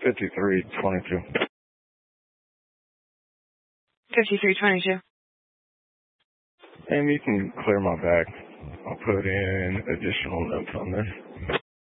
5322. 5322. And you can clear my back. I'll put in additional notes on this.